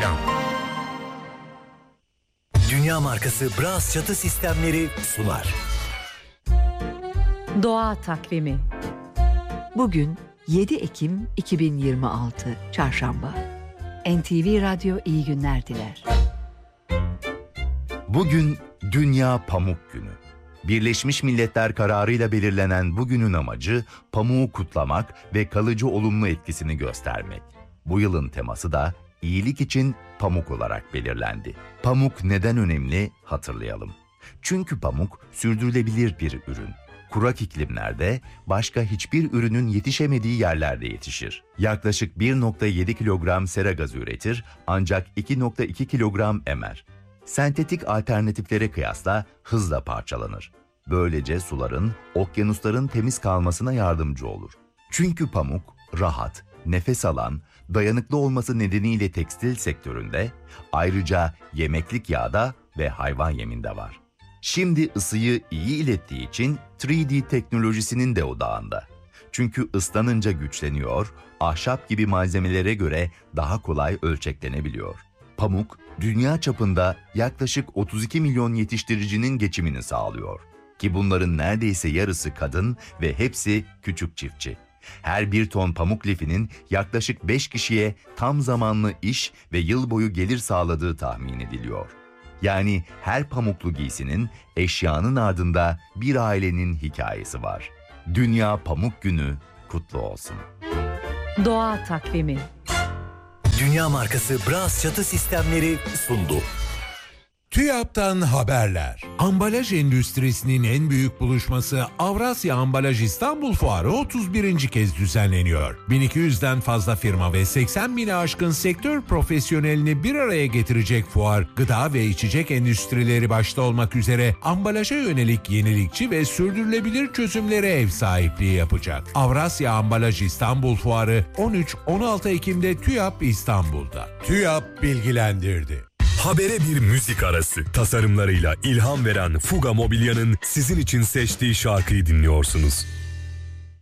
Yaşam. Dünya markası Bras çatı sistemleri sunar. Doğa takvimi. Bugün 7 Ekim 2026 Çarşamba. NTV Radyo iyi günler diler. Bugün Dünya Pamuk Günü. Birleşmiş Milletler kararıyla belirlenen bu günün amacı pamuğu kutlamak ve kalıcı olumlu etkisini göstermek. Bu yılın teması da iyilik için pamuk olarak belirlendi. Pamuk neden önemli hatırlayalım. Çünkü pamuk sürdürülebilir bir ürün. Kurak iklimlerde başka hiçbir ürünün yetişemediği yerlerde yetişir. Yaklaşık 1,7 kilogram sera gazı üretir ancak 2,2 kilogram emer. Sentetik alternatiflere kıyasla hızla parçalanır. Böylece suların, okyanusların temiz kalmasına yardımcı olur. Çünkü pamuk rahat, nefes alan, dayanıklı olması nedeniyle tekstil sektöründe, ayrıca yemeklik yağda ve hayvan yeminde var. Şimdi ısıyı iyi ilettiği için 3D teknolojisinin de odağında. Çünkü ıslanınca güçleniyor, ahşap gibi malzemelere göre daha kolay ölçeklenebiliyor. Pamuk, dünya çapında yaklaşık 32 milyon yetiştiricinin geçimini sağlıyor. Ki bunların neredeyse yarısı kadın ve hepsi küçük çiftçi. Her bir ton pamuk lifinin yaklaşık 5 kişiye tam zamanlı iş ve yıl boyu gelir sağladığı tahmin ediliyor. Yani her pamuklu giysinin, eşyanın ardında bir ailenin hikayesi var. Dünya Pamuk Günü kutlu olsun. Doğa takvimi. Dünya markası Bras çatı sistemleri sundu. TÜYAP'tan haberler. Ambalaj endüstrisinin en büyük buluşması Avrasya Ambalaj İstanbul Fuarı 31. kez düzenleniyor. 1200'den fazla firma ve 80 bini aşkın sektör profesyonelini bir araya getirecek fuar, gıda ve içecek endüstrileri başta olmak üzere ambalaja yönelik yenilikçi ve sürdürülebilir çözümlere ev sahipliği yapacak. Avrasya Ambalaj İstanbul Fuarı 13-16 Ekim'de TÜYAP İstanbul'da. TÜYAP bilgilendirdi. Habere bir müzik arası. Tasarımlarıyla ilham veren Fuga Mobilya'nın sizin için seçtiği şarkıyı dinliyorsunuz.